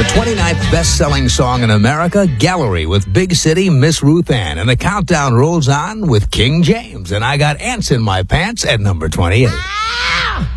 29th best-selling song in America, Gallery with Big City Miss Ruth Ann. And the countdown rolls on with King James. And I got Ants in My Pants at number 28.